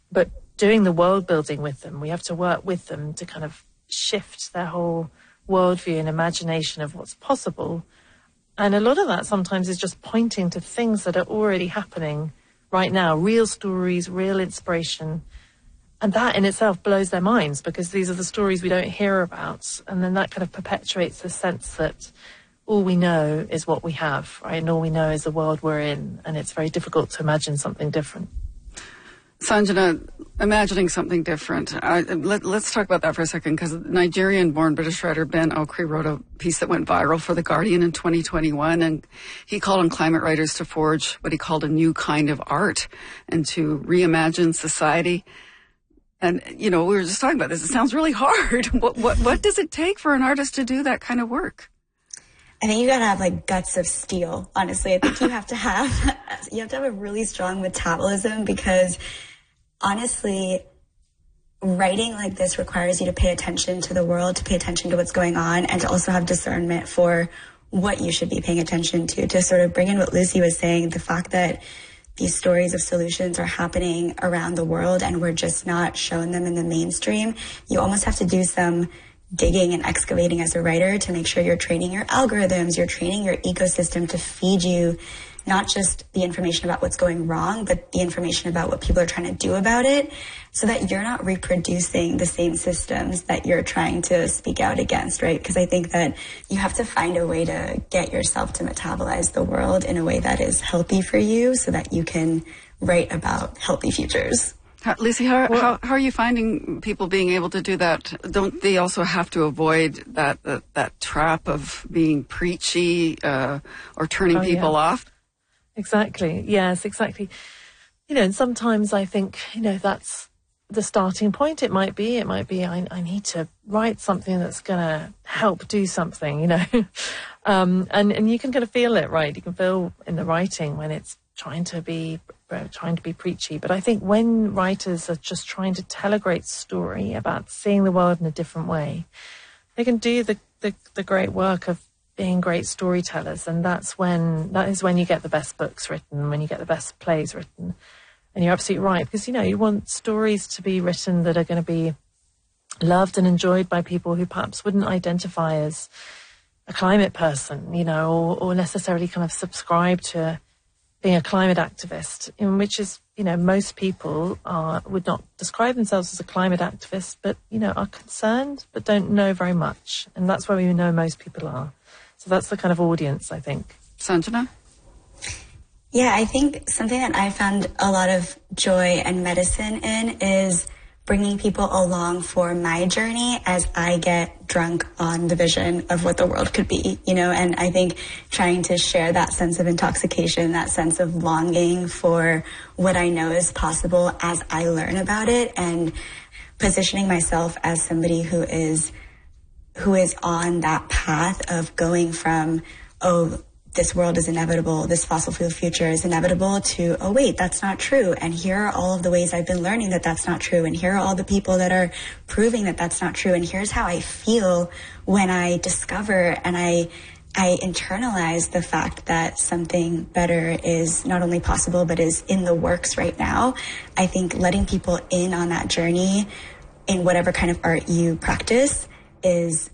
but doing the world building with them, we have to work with them to kind of shift their whole worldview and imagination of what's possible. And a lot of that sometimes is just pointing to things that are already happening right now, real stories, real inspiration. And that in itself blows their minds, because these are the stories we don't hear about. And then that kind of perpetuates the sense that all we know is what we have, right? And all we know is the world we're in. And it's very difficult to imagine something different. Sanjana, imagining something different. Let's talk about that for a second, because Nigerian-born British writer Ben Okri wrote a piece that went viral for The Guardian in 2021, and he called on climate writers to forge what he called a new kind of art and to reimagine society. And, you know, we were just talking about this. It sounds really hard. What does it take for an artist to do that kind of work? I think you gotta have like guts of steel. Honestly, I think you have to have a really strong metabolism, because honestly, writing like this requires you to pay attention to the world, to pay attention to what's going on, and to also have discernment for what you should be paying attention to sort of bring in what Lucy was saying, the fact that these stories of solutions are happening around the world and we're just not showing them in the mainstream. You almost have to do some digging and excavating as a writer to make sure you're training your algorithms, you're training your ecosystem to feed you not just the information about what's going wrong, but the information about what people are trying to do about it, so that you're not reproducing the same systems that you're trying to speak out against, right? Because I think that you have to find a way to get yourself to metabolize the world in a way that is healthy for you, so that you can write about healthy futures. Lucy, how are you finding people being able to do that? Don't they also have to avoid that trap of being preachy or turning people off? Exactly. Yes, exactly. You know, and sometimes I think, you know, that's the starting point. It might be I need to write something that's going to help do something, you know. And you can kind of feel it, right? You can feel in the writing when it's trying to be preachy. But I think when writers are just trying to tell a great story about seeing the world in a different way, they can do the great work of being great storytellers. And that is when you get the best books written, when you get the best plays written. And you're absolutely right, because, you know, you want stories to be written that are going to be loved and enjoyed by people who perhaps wouldn't identify as a climate person, you know, or necessarily kind of subscribe to being a climate activist, in which is, you know, most people would not describe themselves as a climate activist, but, you know, are concerned but don't know very much. And that's where we know most people are. So that's the kind of audience, I think. Sanjana? Yeah, I think something that I found a lot of joy and medicine in is bringing people along for my journey as I get drunk on the vision of what the world could be, you know, and I think trying to share that sense of intoxication, that sense of longing for what I know is possible as I learn about it, and positioning myself as somebody who is on that path of going from, oh, this world is inevitable, this fossil fuel future is inevitable, to, oh wait, that's not true. And here are all of the ways I've been learning that that's not true. And here are all the people that are proving that that's not true. And here's how I feel when I discover and I internalize the fact that something better is not only possible, but is in the works right now. I think letting people in on that journey in whatever kind of art you practice is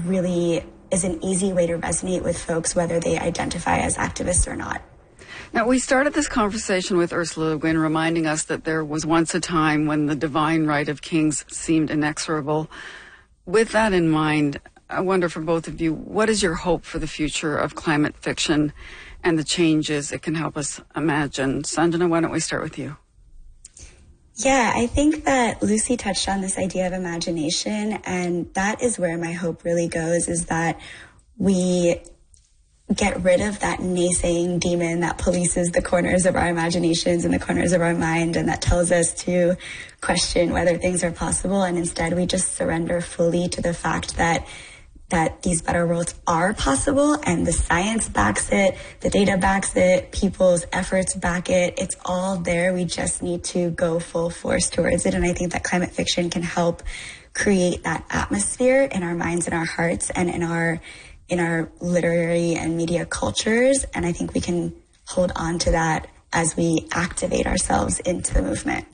an easy way to resonate with folks, whether they identify as activists or not. Now, we started this conversation with Ursula Le Guin reminding us that there was once a time when the divine right of kings seemed inexorable. With that in mind, I wonder for both of you, what is your hope for the future of climate fiction and the changes it can help us imagine? Sanjana, why don't we start with you? Yeah, I think that Lucy touched on this idea of imagination, and that is where my hope really goes, is that we get rid of that naysaying demon that polices the corners of our imaginations and the corners of our mind, and that tells us to question whether things are possible, and instead we just surrender fully to the fact that these better worlds are possible, and the science backs it, the data backs it, people's efforts back it. It's all there. We just need to go full force towards it. And I think that climate fiction can help create that atmosphere in our minds and our hearts and in our literary and media cultures. And I think we can hold on to that as we activate ourselves into the movement.